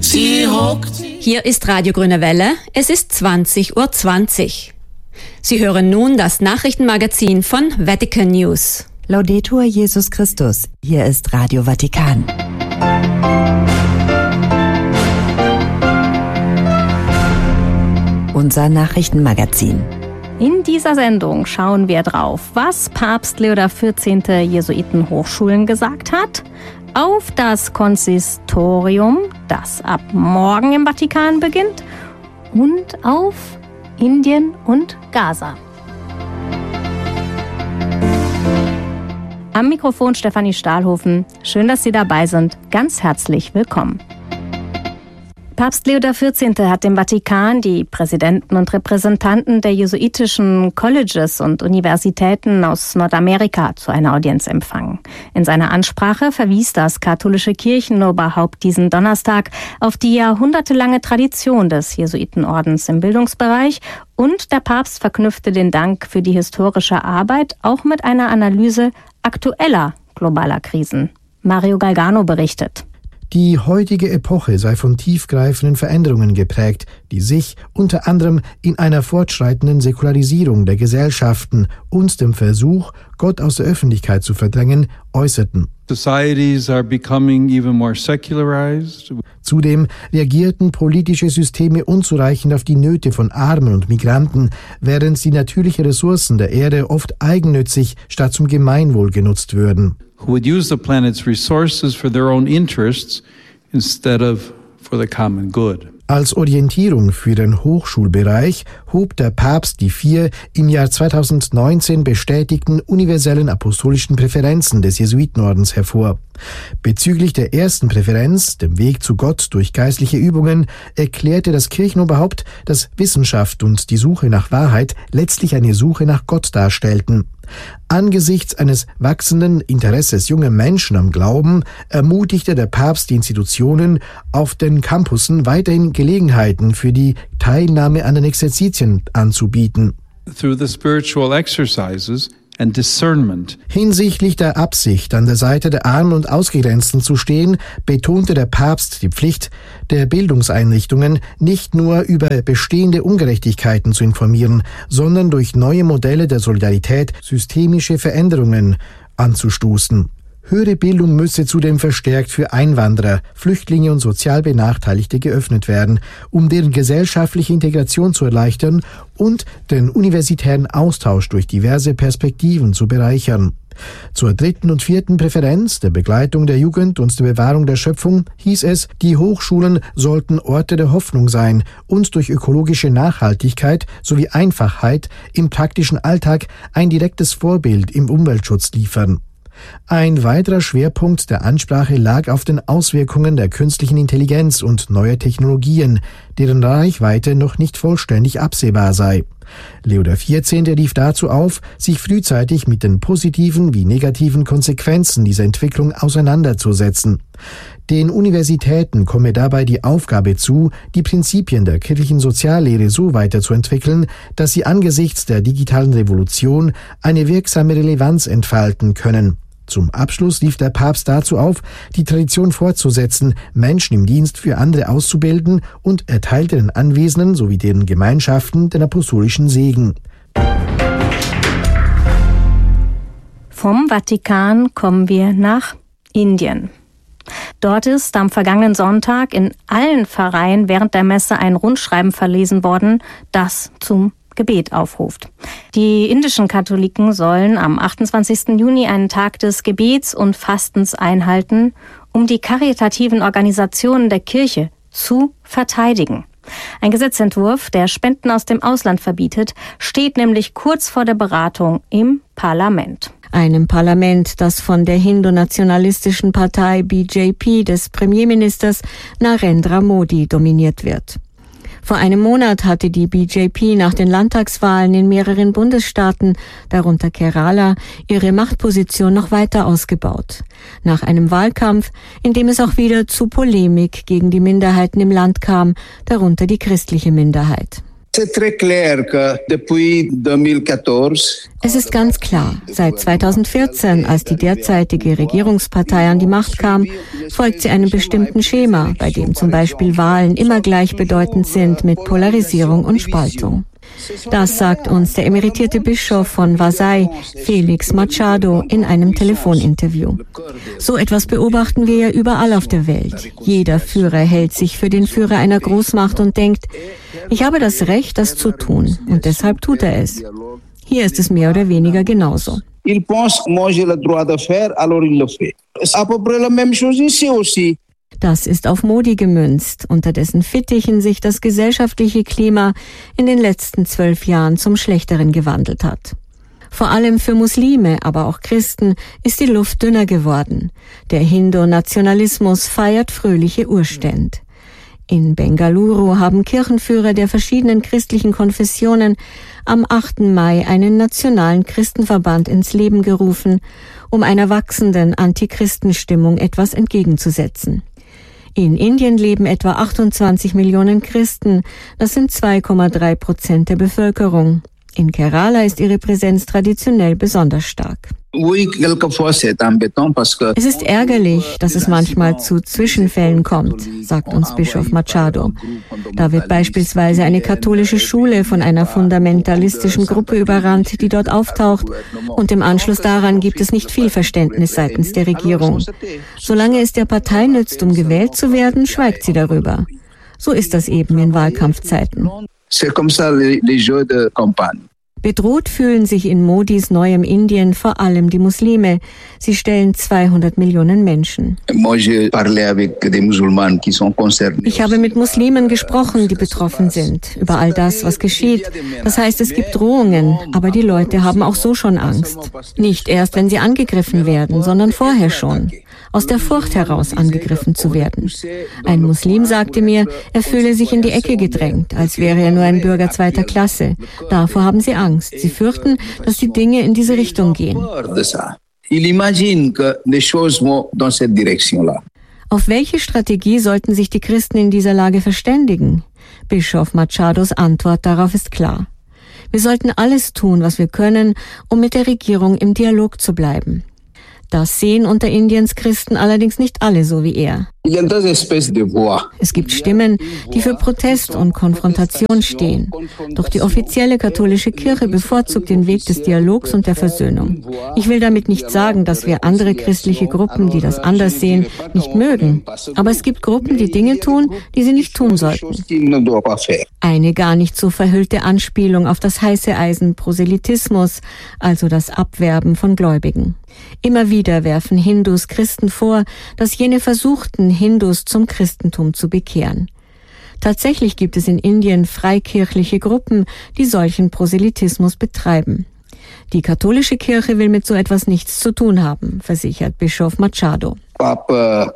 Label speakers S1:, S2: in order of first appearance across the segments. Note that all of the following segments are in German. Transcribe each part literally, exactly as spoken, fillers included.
S1: Sie hockt.
S2: Hier ist Radio Grüne Welle. Es ist zwanzig Uhr zwanzig. Sie hören nun das Nachrichtenmagazin von Vatican News.
S3: Laudetur Jesus Christus. Hier ist Radio Vatikan. Unser Nachrichtenmagazin.
S4: In dieser Sendung schauen wir drauf, was Papst Leo der vierzehnte Jesuitenhochschulen gesagt hat, auf das Konsistorium, das ab morgen im Vatikan beginnt, und auf Indien und Gaza. Am Mikrofon Stefanie Stahlhofen. Schön, dass Sie dabei sind. Ganz herzlich willkommen. Papst Leo der vierzehnte hat im Vatikan die Präsidenten und Repräsentanten der jesuitischen Colleges und Universitäten aus Nordamerika zu einer Audienz empfangen. In seiner Ansprache verwies das katholische Kirchenoberhaupt diesen Donnerstag auf die jahrhundertelange Tradition des Jesuitenordens im Bildungsbereich, und der Papst verknüpfte den Dank für die historische Arbeit auch mit einer Analyse aktueller globaler Krisen. Mario Galgano berichtet.
S5: Die heutige Epoche sei von tiefgreifenden Veränderungen geprägt, die sich unter anderem in einer fortschreitenden Säkularisierung der Gesellschaften und dem Versuch, Gott aus der Öffentlichkeit zu verdrängen, äußerten.
S6: Societies are becoming even more secularized.
S5: Zudem reagierten politische Systeme unzureichend auf die Nöte von Armen und Migranten, während die natürlichen Ressourcen der Erde oft eigennützig statt zum Gemeinwohl genutzt würden.
S6: Who would use the planet's resources for their own interests instead of for the common good.
S5: Als Orientierung für den Hochschulbereich hob der Papst die vier im Jahr zweitausendneunzehn bestätigten universellen apostolischen Präferenzen des Jesuitenordens hervor. Bezüglich der ersten Präferenz, dem Weg zu Gott durch geistliche Übungen, erklärte das Kirchenoberhaupt, dass Wissenschaft und die Suche nach Wahrheit letztlich eine Suche nach Gott darstellten. Angesichts eines wachsenden Interesses junger Menschen am Glauben ermutigte der Papst die Institutionen, auf den Campussen weiterhin Gelegenheiten für die Teilnahme an den Exerzitien anzubieten.
S6: Through the spiritual exercises and discernment.
S5: Hinsichtlich der Absicht, an der Seite der Armen und Ausgegrenzten zu stehen, betonte der Papst die Pflicht der Bildungseinrichtungen, nicht nur über bestehende Ungerechtigkeiten zu informieren, sondern durch neue Modelle der Solidarität systemische Veränderungen anzustoßen. Höhere Bildung müsse zudem verstärkt für Einwanderer, Flüchtlinge und sozial Benachteiligte geöffnet werden, um deren gesellschaftliche Integration zu erleichtern und den universitären Austausch durch diverse Perspektiven zu bereichern. Zur dritten und vierten Präferenz, der Begleitung der Jugend und der Bewahrung der Schöpfung, hieß es, die Hochschulen sollten Orte der Hoffnung sein und durch ökologische Nachhaltigkeit sowie Einfachheit im praktischen Alltag ein direktes Vorbild im Umweltschutz liefern. Ein weiterer Schwerpunkt der Ansprache lag auf den Auswirkungen der künstlichen Intelligenz und neuer Technologien, deren Reichweite noch nicht vollständig absehbar sei. Leo der vierzehnte rief dazu auf, sich frühzeitig mit den positiven wie negativen Konsequenzen dieser Entwicklung auseinanderzusetzen. Den Universitäten komme dabei die Aufgabe zu, die Prinzipien der kirchlichen Soziallehre so weiterzuentwickeln, dass sie angesichts der digitalen Revolution eine wirksame Relevanz entfalten können. Zum Abschluss rief der Papst dazu auf, die Tradition fortzusetzen, Menschen im Dienst für andere auszubilden, und erteilte den Anwesenden sowie deren Gemeinschaften den apostolischen Segen.
S4: Vom Vatikan kommen wir nach Indien. Dort ist am vergangenen Sonntag in allen Pfarreien während der Messe ein Rundschreiben verlesen worden, das zum Gebet aufruft. Die indischen Katholiken sollen am achtundzwanzigsten Juni einen Tag des Gebets und Fastens einhalten, um die karitativen Organisationen der Kirche zu verteidigen. Ein Gesetzentwurf, der Spenden aus dem Ausland verbietet, steht nämlich kurz vor der Beratung im Parlament.
S2: Einem Parlament, das von der hindu-nationalistischen Partei B J P des Premierministers Narendra Modi dominiert wird. Vor einem Monat hatte die B J P nach den Landtagswahlen in mehreren Bundesstaaten, darunter Kerala, ihre Machtposition noch weiter ausgebaut. Nach einem Wahlkampf, in dem es auch wieder zu Polemik gegen die Minderheiten im Land kam, darunter die christliche Minderheit. Es ist ganz klar, seit zweitausendvierzehn, als die derzeitige Regierungspartei an die Macht kam, folgt sie einem bestimmten Schema, bei dem zum Beispiel Wahlen immer gleichbedeutend sind mit Polarisierung und Spaltung. Das sagt uns der emeritierte Bischof von Vasai, Felix Machado, in einem Telefoninterview. So etwas beobachten wir ja überall auf der Welt. Jeder Führer hält sich für den Führer einer Großmacht und denkt, ich habe das Recht, das zu tun, und deshalb tut er es. Hier ist es mehr oder weniger genauso.
S1: Il pense, moi j'ai le droit de faire, alors il le fait. C'est à peu près la même chose ici aussi.
S2: Das ist auf Modi gemünzt, unter dessen Fittichen sich das gesellschaftliche Klima in den letzten zwölf Jahren zum Schlechteren gewandelt hat. Vor allem für Muslime, aber auch Christen ist die Luft dünner geworden. Der Hindu-Nationalismus feiert fröhliche Urständ. In Bengaluru haben Kirchenführer der verschiedenen christlichen Konfessionen am achten Mai einen nationalen Christenverband ins Leben gerufen, um einer wachsenden Antichristenstimmung etwas entgegenzusetzen. In Indien leben etwa achtundzwanzig Millionen Christen, das sind zwei Komma drei Prozent der Bevölkerung. In Kerala ist ihre Präsenz traditionell besonders stark. Es ist ärgerlich, dass es manchmal zu Zwischenfällen kommt, sagt uns Bischof Machado. Da wird beispielsweise eine katholische Schule von einer fundamentalistischen Gruppe überrannt, die dort auftaucht, und im Anschluss daran gibt es nicht viel Verständnis seitens der Regierung. Solange es der Partei nützt, um gewählt zu werden, schweigt sie darüber. So ist das eben in Wahlkampfzeiten. Bedroht fühlen sich in Modis neuem Indien vor allem die Muslime. Sie stellen zweihundert Millionen Menschen. Ich habe mit Muslimen gesprochen, die betroffen sind, über all das, was geschieht. Das heißt, es gibt Drohungen, aber die Leute haben auch so schon Angst. Nicht erst, wenn sie angegriffen werden, sondern vorher schon. Aus der Furcht heraus angegriffen zu werden. Ein Muslim sagte mir, er fühle sich in die Ecke gedrängt, als wäre er nur ein Bürger zweiter Klasse. Davor haben sie Angst. Sie fürchten, dass die Dinge in diese Richtung gehen. Auf welche Strategie sollten sich die Christen in dieser Lage verständigen? Bischof Machados Antwort darauf ist klar. Wir sollten alles tun, was wir können, um mit der Regierung im Dialog zu bleiben. Das sehen unter Indiens Christen allerdings nicht alle so wie er. Es gibt Stimmen, die für Protest und Konfrontation stehen. Doch die offizielle katholische Kirche bevorzugt den Weg des Dialogs und der Versöhnung. Ich will damit nicht sagen, dass wir andere christliche Gruppen, die das anders sehen, nicht mögen. Aber es gibt Gruppen, die Dinge tun, die sie nicht tun sollten. Eine gar nicht so verhüllte Anspielung auf das heiße Eisen Proselytismus, also das Abwerben von Gläubigen. Immer wieder werfen Hindus Christen vor, dass jene versuchten, Hindus zum Christentum zu bekehren. Tatsächlich gibt es in Indien freikirchliche Gruppen, die solchen Proselytismus betreiben. Die katholische Kirche will mit so etwas nichts zu tun haben, versichert Bischof Machado. Papst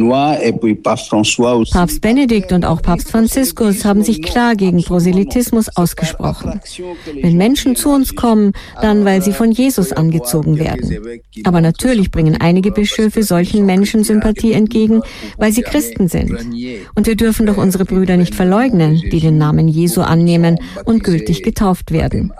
S2: Benedikt und auch Papst Franziskus haben sich klar gegen Proselytismus ausgesprochen. Wenn Menschen zu uns kommen, dann weil sie von Jesus angezogen werden. Aber natürlich bringen einige Bischöfe solchen Menschen Sympathie entgegen, weil sie Christen sind. Und wir dürfen doch unsere Brüder nicht verleugnen, die den Namen Jesu annehmen und gültig getauft werden.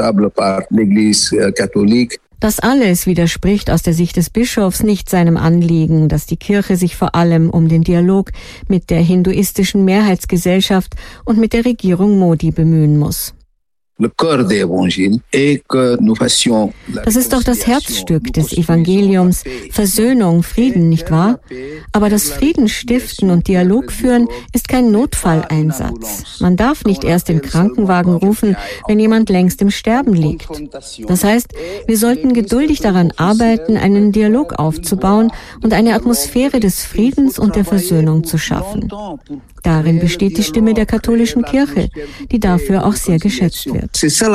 S2: Das alles widerspricht aus der Sicht des Bischofs nicht seinem Anliegen, dass die Kirche sich vor allem um den Dialog mit der hinduistischen Mehrheitsgesellschaft und mit der Regierung Modi bemühen muss. Das ist doch das Herzstück des Evangeliums, Versöhnung, Frieden, nicht wahr? Aber das Friedensstiften und Dialog führen ist kein Notfalleinsatz. Man darf nicht erst den Krankenwagen rufen, wenn jemand längst im Sterben liegt. Das heißt, wir sollten geduldig daran arbeiten, einen Dialog aufzubauen und eine Atmosphäre des Friedens und der Versöhnung zu schaffen. Darin besteht die Stimme der katholischen Kirche, die dafür auch sehr geschätzt wird.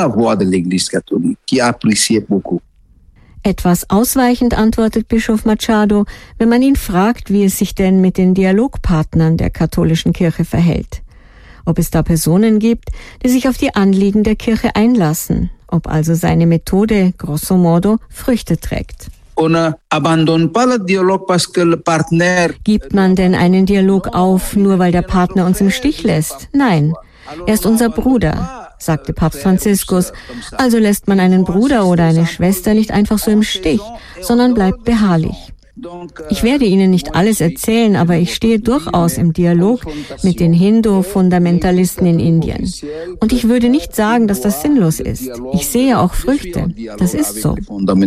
S2: Etwas ausweichend antwortet Bischof Machado, wenn man ihn fragt, wie es sich denn mit den Dialogpartnern der katholischen Kirche verhält. Ob es da Personen gibt, die sich auf die Anliegen der Kirche einlassen, ob also seine Methode, grosso modo, Früchte trägt. Gibt man denn einen Dialog auf, nur weil der Partner uns im Stich lässt? Nein. Er ist unser Bruder, sagte Papst Franziskus. Also lässt man einen Bruder oder eine Schwester nicht einfach so im Stich, sondern bleibt beharrlich. Ich werde Ihnen nicht alles erzählen, aber ich stehe durchaus im Dialog mit den Hindu-Fundamentalisten in Indien. Und ich würde nicht sagen, dass das sinnlos ist. Ich sehe auch Früchte. Das ist so.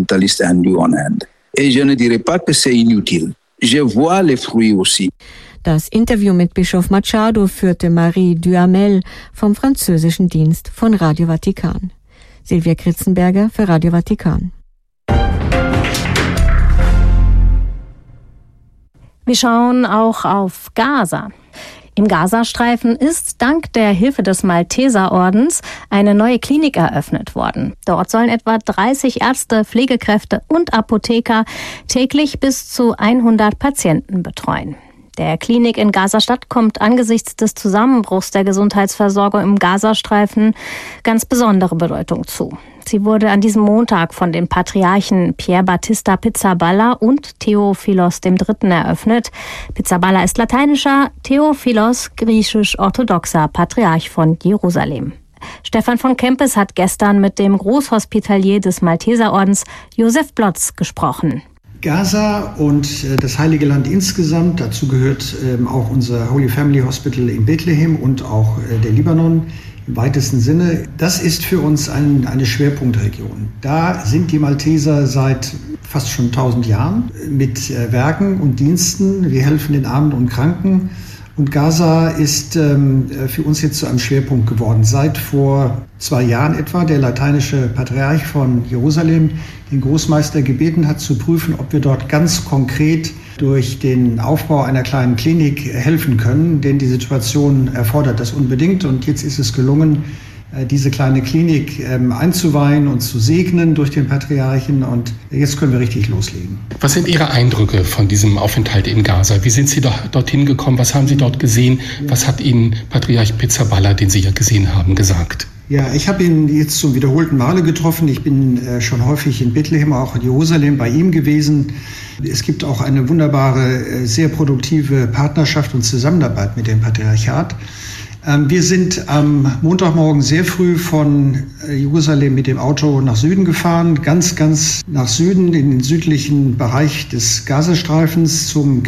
S2: Das Interview mit Bischof Machado führte Marie Duhamel vom französischen Dienst von Radio Vatikan. Silvia Kritzenberger für Radio Vatikan.
S4: Wir schauen auch auf Gaza. Im Gazastreifen ist dank der Hilfe des Malteserordens eine neue Klinik eröffnet worden. Dort sollen etwa dreißig Ärzte, Pflegekräfte und Apotheker täglich bis zu hundert Patienten betreuen. Der Klinik in Gazastadt kommt angesichts des Zusammenbruchs der Gesundheitsversorgung im Gazastreifen ganz besondere Bedeutung zu. Sie wurde an diesem Montag von den Patriarchen Pier Battista Pizzaballa und Theophilos der Dritte eröffnet. Pizzaballa ist lateinischer, Theophilos griechisch-orthodoxer Patriarch von Jerusalem. Stefan von Kempis hat gestern mit dem Großhospitalier des Malteserordens Josef Blotz gesprochen.
S7: Gaza und das Heilige Land insgesamt, dazu gehört ähm, auch unser Holy Family Hospital in Bethlehem und auch äh, der Libanon im weitesten Sinne. Das ist für uns ein, eine Schwerpunktregion. Da sind die Malteser seit fast schon tausend Jahren mit äh, Werken und Diensten. Wir helfen den Armen und Kranken. Und Gaza ist ähm, für uns jetzt zu einem Schwerpunkt geworden. Seit vor zwei Jahren etwa der lateinische Patriarch von Jerusalem den Großmeister gebeten hat, zu prüfen, ob wir dort ganz konkret durch den Aufbau einer kleinen Klinik helfen können. Denn die Situation erfordert das unbedingt. Und jetzt ist es gelungen, diese kleine Klinik ähm, einzuweihen und zu segnen durch den Patriarchen. Und jetzt können wir richtig loslegen.
S8: Was sind Ihre Eindrücke von diesem Aufenthalt in Gaza? Wie sind Sie doch dorthin gekommen? Was haben Sie dort gesehen? Was hat Ihnen Patriarch Pizzaballa, den Sie ja gesehen haben, gesagt?
S7: Ja, ich habe ihn jetzt zum wiederholten Male getroffen. Ich bin äh, schon häufig in Bethlehem, auch in Jerusalem bei ihm gewesen. Es gibt auch eine wunderbare, äh, sehr produktive Partnerschaft und Zusammenarbeit mit dem Patriarchat. Wir sind am Montagmorgen sehr früh von Jerusalem mit dem Auto nach Süden gefahren, ganz, ganz nach Süden in den südlichen Bereich des Gazastreifens zum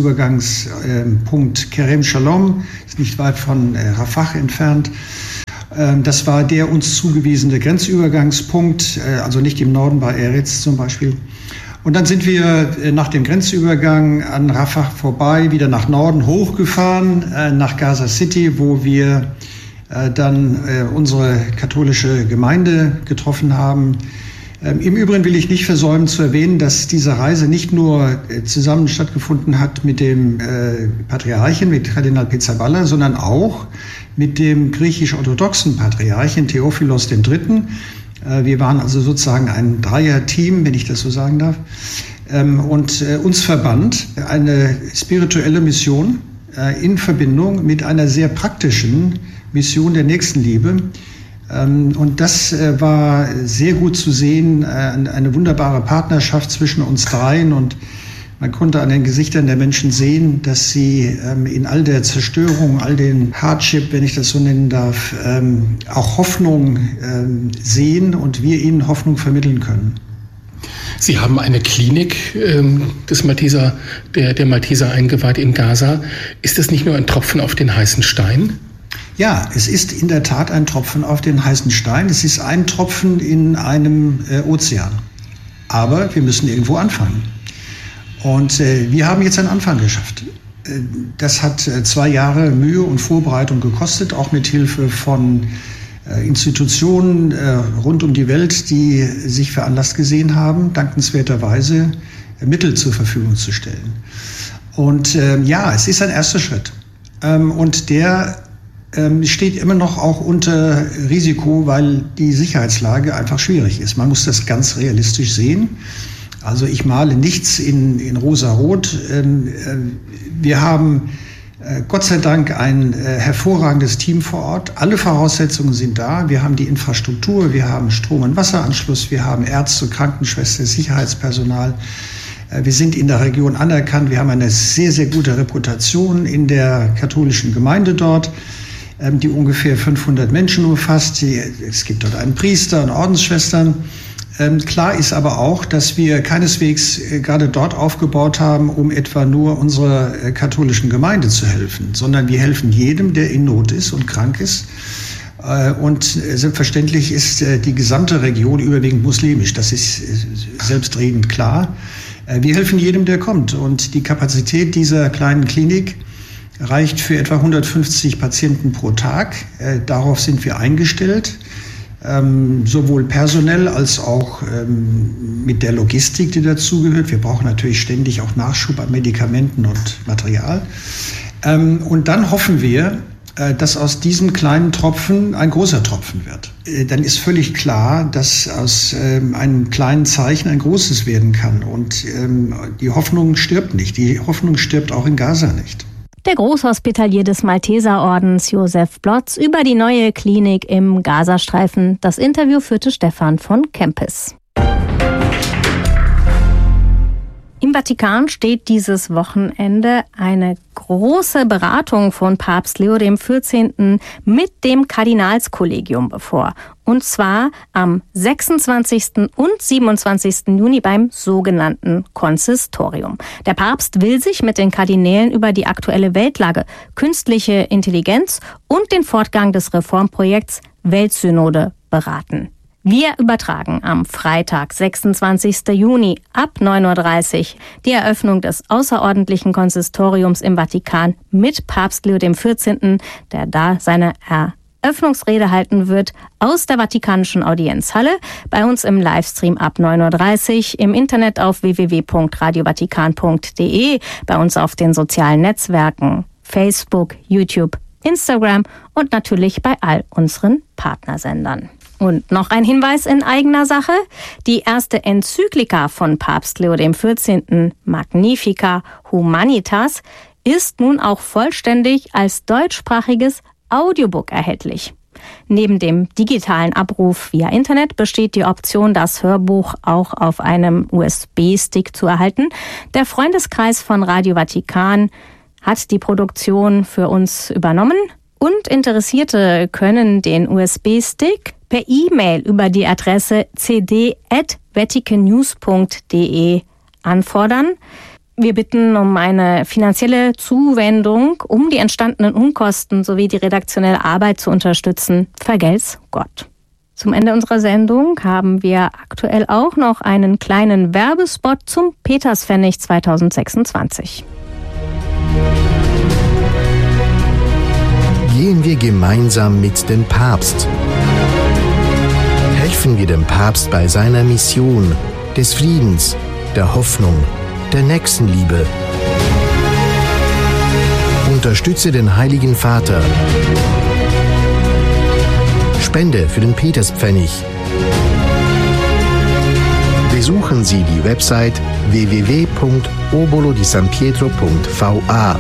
S7: Grenzübergangspunkt Kerem Shalom, ist nicht weit von Rafah entfernt. Das war der uns zugewiesene Grenzübergangspunkt, also nicht im Norden bei Eretz zum Beispiel. Und dann sind wir nach dem Grenzübergang an Rafah vorbei, wieder nach Norden hochgefahren, äh, nach Gaza City, wo wir äh, dann äh, unsere katholische Gemeinde getroffen haben. Ähm, Im Übrigen will ich nicht versäumen zu erwähnen, dass diese Reise nicht nur äh, zusammen stattgefunden hat mit dem äh, Patriarchen, mit Kardinal Pizzaballa, sondern auch mit dem griechisch-orthodoxen Patriarchen Theophilos der Dritte. Wir waren also sozusagen ein Dreier-Team, wenn ich das so sagen darf. Und uns verband eine spirituelle Mission in Verbindung mit einer sehr praktischen Mission der Nächstenliebe. Und das war sehr gut zu sehen, eine wunderbare Partnerschaft zwischen uns dreien. Und man konnte an den Gesichtern der Menschen sehen, dass sie ähm, in all der Zerstörung, all den Hardship, wenn ich das so nennen darf, ähm, auch Hoffnung ähm, sehen und wir ihnen Hoffnung vermitteln können.
S8: Sie haben eine Klinik ähm, des Malteser, der, der Malteser eingeweiht in Gaza. Ist das nicht nur ein Tropfen auf den heißen Stein?
S7: Ja, es ist in der Tat ein Tropfen auf den heißen Stein. Es ist ein Tropfen in einem äh, Ozean. Aber wir müssen irgendwo anfangen. Und äh, wir haben jetzt einen Anfang geschafft. Äh, das hat äh, zwei Jahre Mühe und Vorbereitung gekostet, auch mit Hilfe von äh, Institutionen äh, rund um die Welt, die sich veranlasst gesehen haben, dankenswerterweise äh, Mittel zur Verfügung zu stellen. Und äh, ja, es ist ein erster Schritt. Ähm, und der ähm, steht immer noch auch unter Risiko, weil die Sicherheitslage einfach schwierig ist. Man muss das ganz realistisch sehen. Also ich male nichts in, in rosa-rot. Wir haben Gott sei Dank ein hervorragendes Team vor Ort. Alle Voraussetzungen sind da. Wir haben die Infrastruktur, wir haben Strom- und Wasseranschluss, wir haben Ärzte, Krankenschwestern, Sicherheitspersonal. Wir sind in der Region anerkannt. Wir haben eine sehr, sehr gute Reputation in der katholischen Gemeinde dort. die ungefähr fünfhundert Menschen umfasst. Es gibt dort einen Priester und Ordensschwestern. Klar ist aber auch, dass wir keineswegs gerade dort aufgebaut haben, um etwa nur unserer katholischen Gemeinde zu helfen, sondern wir helfen jedem, der in Not ist und krank ist. Und selbstverständlich ist die gesamte Region überwiegend muslimisch. Das ist selbstredend klar. Wir helfen jedem, der kommt. Und die Kapazität dieser kleinen Klinik reicht für etwa hundertfünfzig Patienten pro Tag. Darauf sind wir eingestellt. Ähm, sowohl personell als auch ähm, mit der Logistik, die dazugehört. Wir brauchen natürlich ständig auch Nachschub an Medikamenten und Material. Ähm, und dann hoffen wir, äh, dass aus diesem kleinen Tropfen ein großer Tropfen wird. Äh, dann ist völlig klar, dass aus ähm, einem kleinen Zeichen ein großes werden kann. Und ähm, die Hoffnung stirbt nicht. Die Hoffnung stirbt auch in Gaza nicht.
S4: Der Großhospitalier des Malteserordens Josef Blotz über die neue Klinik im Gazastreifen. Das Interview führte Stefan von Kempis. Im Vatikan steht dieses Wochenende eine große Beratung von Papst Leo der vierzehnte. Mit dem Kardinalskollegium bevor. Und zwar am sechsundzwanzigsten und siebenundzwanzigsten Juni beim sogenannten Konsistorium. Der Papst will sich mit den Kardinälen über die aktuelle Weltlage, künstliche Intelligenz und den Fortgang des Reformprojekts Weltsynode beraten. Wir übertragen am Freitag, sechsundzwanzigsten Juni ab neun Uhr dreißig die Eröffnung des außerordentlichen Konsistoriums im Vatikan mit Papst Leo der vierzehnte., der da seine Eröffnungsrede halten wird aus der Vatikanischen Audienzhalle. Bei uns im Livestream ab neun Uhr dreißig, im Internet auf w w w punkt radio vatikan punkt d e, bei uns auf den sozialen Netzwerken Facebook, YouTube, Instagram und natürlich bei all unseren Partnersendern. Und noch ein Hinweis in eigener Sache. Die erste Enzyklika von Papst Leo der vierzehnte. Magnifica Humanitas ist nun auch vollständig als deutschsprachiges Audiobook erhältlich. Neben dem digitalen Abruf via Internet besteht die Option, das Hörbuch auch auf einem U S B-Stick zu erhalten. Der Freundeskreis von Radio Vatikan hat die Produktion für uns übernommen und Interessierte können den U S B-Stick per E-Mail über die Adresse c d at vaticannews punkt d e anfordern. Wir bitten um eine finanzielle Zuwendung, um die entstandenen Unkosten sowie die redaktionelle Arbeit zu unterstützen. Vergelt's Gott. Zum Ende unserer Sendung haben wir aktuell auch noch einen kleinen Werbespot zum Peterspfennig zweitausendsechsundzwanzig.
S5: Gehen wir gemeinsam mit dem Papst. Helfen wir dem Papst bei seiner Mission des Friedens, der Hoffnung, der Nächstenliebe. Unterstütze den Heiligen Vater. Spende für den Peterspfennig. Besuchen Sie die Website w w w punkt obolo di san pietro punkt v a.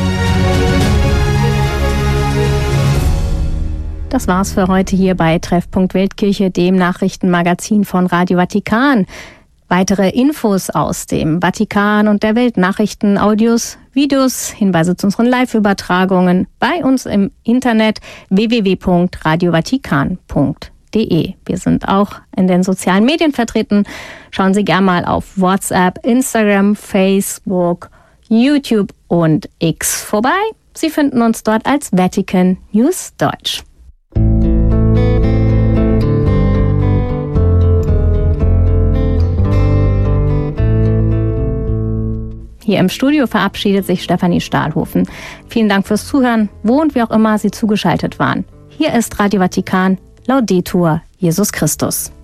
S4: Das war's für heute hier bei Treffpunkt Weltkirche, dem Nachrichtenmagazin von Radio Vatikan. Weitere Infos aus dem Vatikan und der Welt, Nachrichten, Audios, Videos, Hinweise zu unseren Live-Übertragungen bei uns im Internet w w w punkt radio vatikan punkt d e. Wir sind auch in den sozialen Medien vertreten. Schauen Sie gerne mal auf WhatsApp, Instagram, Facebook, YouTube und X vorbei. Sie finden uns dort als Vatican News Deutsch. Hier im Studio verabschiedet sich Stefanie Stahlhofen. Vielen Dank fürs Zuhören, wo und wie auch immer Sie zugeschaltet waren. Hier ist Radio Vatikan, Laudetur Jesus Christus.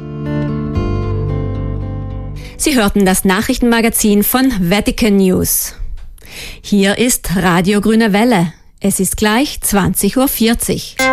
S2: Sie hörten das Nachrichtenmagazin von Vatican News. Hier ist Radio Grüne Welle. Es ist gleich zwanzig Uhr vierzig.